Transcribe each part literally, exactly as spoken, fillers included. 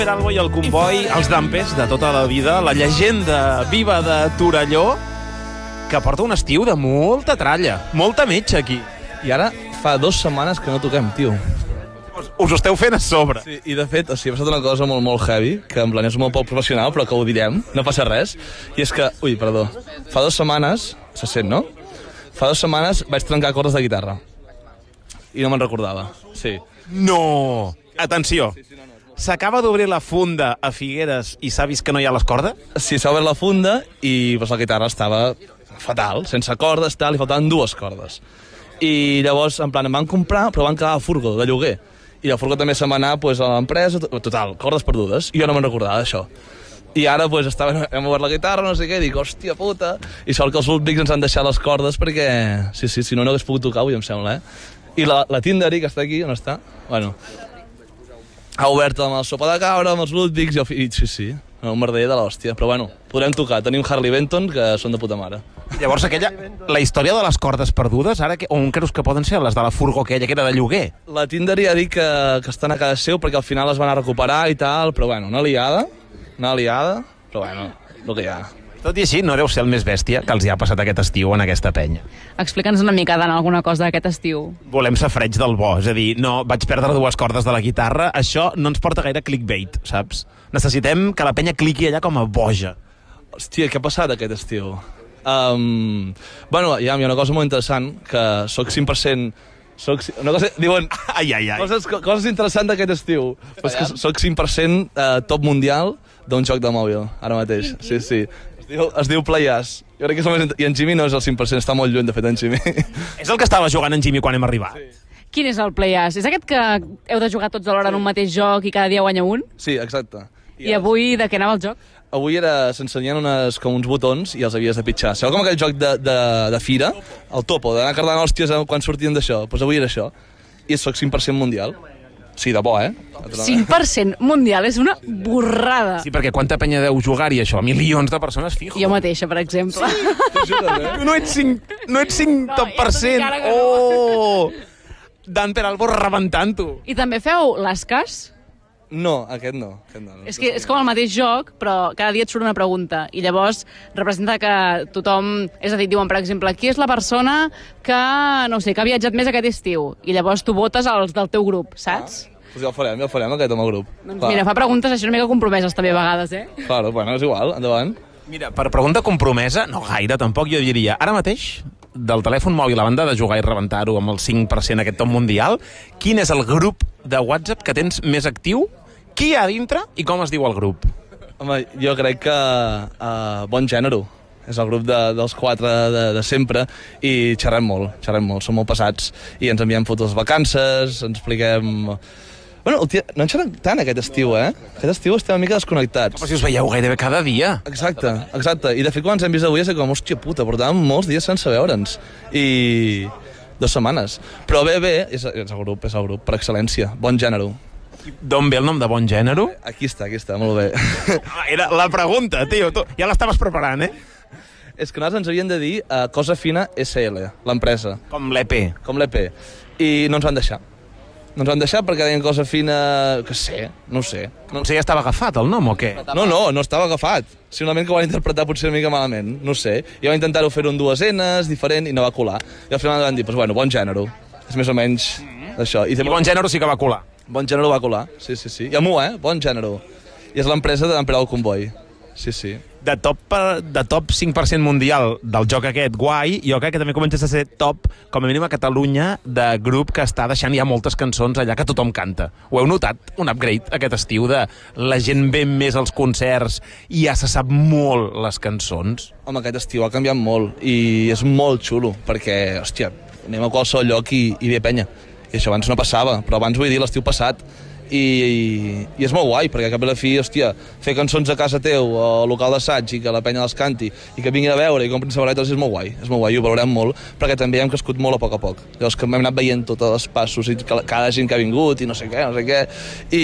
Peralbo i el comboi, els dampers de tota la vida, la llegenda viva de Torelló, que porta un estiu de molta tralla, molta metxa aquí. I ara fa dues setmanes que no toquem, tio. Us, us ho esteu fent a sobre. Sí, i de fet, o sigui, ha passat una cosa molt, molt heavy, que en plan és molt poc professional, però que ho direm, no passa res. I és que, ui, perdó, fa dues setmanes, se sent, no? Fa dues setmanes vaig trencar cordes de guitarra. I no me'n recordava, sí. No! Atenció, s'acaba d'obrir la funda a Figueres i s'ha vist que no hi ha les cordes? Sí, s'ha obert la funda i pues, la guitarra estava fatal, sense cordes, tal, li faltaven dues cordes. I llavors, en plan, em van comprar, però van quedar a furgo, de lloguer. I la furgo també se'n va anar pues, a l'empresa, total, cordes perdudes. I jo no me'n recordava d'això. I ara pues, estava, hem obert la guitarra, no sé què, i dic, hòstia puta. I sort que els Ludwigs ens han deixat les cordes perquè, sí, sí, si no, no hagués pogut tocar avui, em sembla, eh? I la, la Tinderi, que està aquí, on està? Bueno, ha obert amb el sopa de cabra, amb els Ludwigs, i, i sí, sí, un merder de l'hòstia. Però bueno, podrem tocar. Tenim Harley Benton, que són de puta mare. Llavors, aquella, la història de les cordes perdudes, ara, que, on creus que poden ser les de la furgo aquella, que era de lloguer? La Tinderi ha dit que, que estan a casa seu perquè al final les van a recuperar i tal, però bueno, una liada, una liada, però bueno, el que hi ha. Tot i així, no deu ser el més bèstia que els hi ha passat aquest estiu en aquesta penya. Explica'ns una mica, Dan, alguna cosa d'aquest estiu. Volem safareig del bo, és a dir, no, vaig perdre dues cordes de la guitarra, això no ens porta gaire clickbait, saps? Necessitem que la penya cliqui allà com a boja. Hòstia, què ha passat aquest estiu? Um, bueno, ja, hi ha una cosa molt interessant, que soc cinc per cent... Soc, una cosa, diuen, ai, ai, ai. Coses, coses interessants d'aquest estiu. Pues que soc cinc per cent uh, top mundial d'un joc de mòbil, ara mateix. Sí, sí. Es diu, es diu Playas. Jo crec que és el més... I en Jimmy no és el cinc per cent, està molt lluny, de fet, en Jimmy. És el que estava jugant en Jimmy quan hem arribat. Sí. Quin és el Playas? És aquest que heu de jugar tots alhora sí. en un mateix joc i cada dia guanya un? Sí, exacte. I, I avui de què anava el joc? Avui era, s'ensenien unes, com uns botons i els havies de pitjar. Sabeu com aquell joc de, de, de fira? El topo, d'anar cardant hòsties quan sortien d'això. Doncs pues avui era això. I soc cinc per cent mundial. Sí, de bo, eh? cinc per cent mundial és una borrada. Sí, perquè quanta penya deu jugar-hi això? Milions de persones, fijo. Jo mateixa, per exemple. Sí, tu no ets cinc, no ets cinc top per cent. No. Oh! Dan Peralbo rebentant-ho. I també feu l'Ascas? No, aquest no. Aquest no, no és que és com el mateix joc, però cada dia et surt una pregunta. I llavors representa que tothom... És a dir, diuen, per exemple, qui és la persona que, no sé, que ha viatjat més aquest estiu? I llavors tu votes els del teu grup, saps? Ah, doncs ja el farem, ja el farem, aquest amb el grup. Doncs mira, fa preguntes així una mica compromeses també a vegades, eh? Claro, bueno, és igual, endavant. Mira, per pregunta compromesa, no gaire, tampoc jo diria, ara mateix, del telèfon mòbil a banda de jugar i rebentar-ho amb el cinc per cent aquest top mundial, quin és el grup de WhatsApp que tens més actiu? Qui hi ha dintre i com es diu el grup? Home, jo crec que uh, Bon Gènero. És el grup de, dels quatre de, de sempre i xerrem molt, xerrem molt, som molt passats i ens enviem fotos de vacances, ens expliquem... Bueno, el tia, no en xerrem tant aquest estiu, eh? Aquest estiu estem una mica desconnectats. Però si us veieu gairebé cada dia. Exacte, exacte. I de fet quan ens hem vist avui és com, hòstia puta, portàvem molts dies sense veure'ns. I dues setmanes. Però bé, bé, és, és el grup, és el grup, per excel·lència. Bon Gènero. D'on ve el nom de Bon Gènero? Aquí està, aquí està, molt bé. Era la pregunta, tio, tu ja l'estaves preparant, eh? És que nosaltres ens havien de dir uh, Cosa Fina S L, l'empresa. Com l'E P. Com l'E P. I no ens van deixar. No ens van deixar perquè deien Cosa Fina... que sé, no ho sé. No sé, ja estava agafat el nom o què? No, no, no estava agafat. Simplement que ho van interpretar potser una mica malament, no ho sé. I van intentar-ho fer-ho en dues enes, diferent, i no va colar. I al final van dir, pues, bueno, Bon Gènero. És més o menys això. I, I Bon Gènero sí que va colar. Bon Gènero va colar, sí, sí, sí. I amb U, eh? Bon Gènero. I és l'empresa de d'Amperar el Comboi. Sí, sí. De top, de top cinc per cent mundial del joc aquest guai, jo crec que també comences a ser top, com a mínim a Catalunya, de grup que està deixant ja moltes cançons allà que tothom canta. Ho heu notat? Un upgrade aquest estiu de la gent ve més als concerts i ja se sap molt les cançons. Home, aquest estiu ha canviat molt i és molt xulo, perquè, hòstia, anem a qualsevol lloc i, i ve penya. I això abans no passava, però abans vull dir l'estiu passat. I, i, i és molt guai, perquè a cap a la fi, hòstia, fer cançons a casa teu o al local d'assaig i que la penya les canti i que vinguin a veure i comprin sabaretes és molt guai, és molt guai i ho valorem molt, perquè també hem crescut molt a poc a poc. Llavors que hem anat veient tots els passos i cada gent que ha vingut i no sé què, no sé què, i,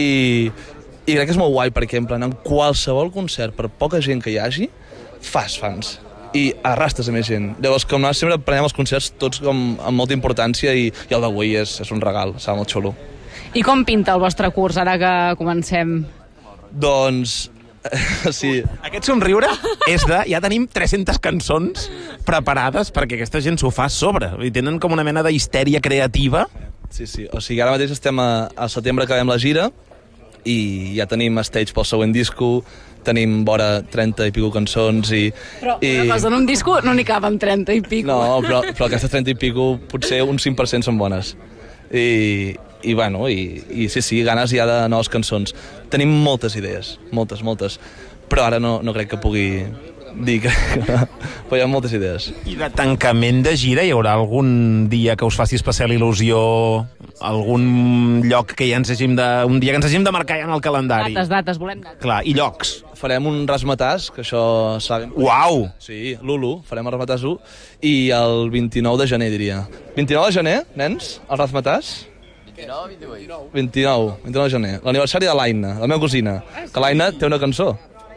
i crec que és molt guai perquè en plan, en qualsevol concert, per poca gent que hi hagi, fas fans. I arrastres a més gent. Llavors, com nosaltres sempre prenem els concerts tots com amb molta importància i, i el d'avui és, és un regal, serà molt xulo. I com pinta el vostre curs ara que comencem? Doncs... sí. Aquest somriure és de... Ja tenim tres-centes cançons preparades perquè aquesta gent s'ho fa a sobre. I tenen com una mena de histèria creativa. Sí, sí. O sigui, ara mateix estem a, a setembre, acabem la gira i ja tenim stage pel següent disco, tenim vora trenta i pico cançons i... Però i... una cosa, en un disco no n'hi caben trenta i pico. No, però, però aquestes trenta i pico potser un cinc per cent són bones. I, i bueno, i, i sí, sí, ganes ja de noves cançons. Tenim moltes idees, moltes, moltes, però ara no, no crec que pugui dir que... però hi ha moltes idees. I de tancament de gira hi haurà algun dia que us faci especial il·lusió, algun lloc que ja ens hagim de... un dia que ens hagim de marcar ja en el calendari? Dates, dates, volem dates. Clar, i llocs. Farem un rasmatàs, que això sabem... Uau! Sí, l'Ulu, farem el rasmatàs u, i el vint-i-nou de gener, diria. vint-i-nou de gener, nens, el rasmatàs? vint-i-nou o vint-i-vuit? vint-i-nou, vint-i-nou de gener. L'aniversari de l'Aina, la meva cosina, que l'Aina té una cançó.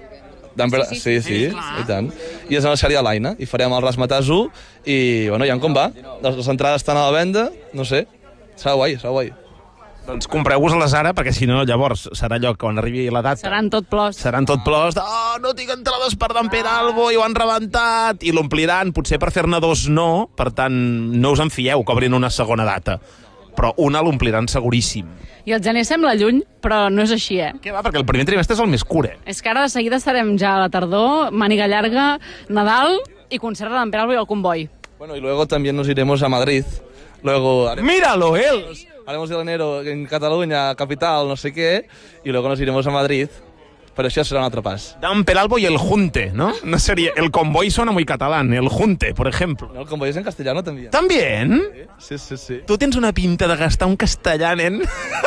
Sí, sí, sí, sí, i tant. I és l'aniversari de l'Aina, i farem el rasmatàs u, i, bueno, ja com va. Les, les entrades estan a la venda, no sé, serà guai, serà guai. Doncs compreu-vos-les ara, perquè si no, llavors serà allò que quan arribi la data... Seran tot plors. Seran tot plors de, oh, no tinc entrades per d'en Pere Albo i ho han rebentat, i l'ompliran, potser per fer-ne dos no, per tant, no us en fieu que obrin una segona data. Però una l'ompliran seguríssim. I el gener sembla lluny, però no és així, eh? Què va? Perquè el primer trimestre és el més curt, eh? És que ara de seguida estarem ja a la tardor, màniga llarga, Nadal i concert d'en Pere Albo i el Comboi. Bueno, y luego también nos iremos a Madrid. Luego haremos, ¡Míralo, él! haremos el enero en Cataluña, capital, no sé qué, y luego nos iremos a Madrid. Pero això será un altre pas. Dan Peralbo y el Junte, ¿no? No sería... El Convoy suena muy catalán. El Junte, por ejemplo. No, el convoy es en castellano también. ¿También? Sí, sí, sí. Tu tens una pinta de gastar un castellà, nen.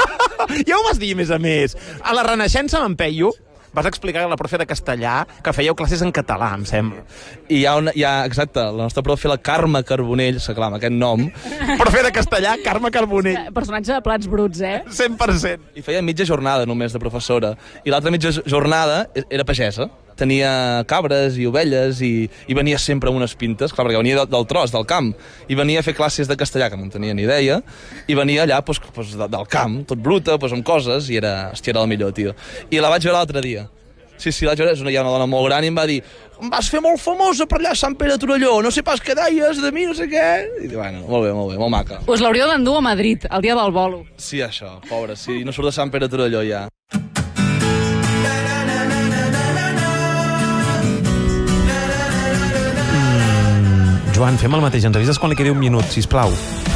Ja ho vas dir, a més a més. A la Renaixença, a Mampeio, vas explicar a la profe de castellà que fèieu classes en català, em sembla. I hi ha, una, hi ha exacte, la nostra profe, la Carme Carbonell, s'aclar amb aquest nom, Profe de castellà, Carme Carbonell. Personatge de plats bruts, eh? cent per cent. i feia mitja jornada només de professora. I l'altra mitja jornada era pagesa. Tenia cabres i ovelles i, i venia sempre amb unes pintes, clar, perquè venia del, del tros, del camp, i venia a fer classes de castellà, que no en tenia ni idea, i venia allà pues, pues, de, del camp, tot bruta, pues, amb coses, i era, hòstia, era el millor, tio. I la vaig veure l'altre dia. Sí, sí, la vaig veure, és una, ja una dona molt gran, i em va dir, em vas fer molt famosa per allà a Sant Pere de Torelló, no sé pas què deies de mi, no sé què. I dic, bueno, molt bé, molt bé, molt maca. Us l'hauríeu d'endur a Madrid, el dia del bolo. Sí, això, pobre, sí, no surt de Sant Pere de Torelló ja. Joan, fem el mateix. Ens avises quan li quedi un minut, sisplau.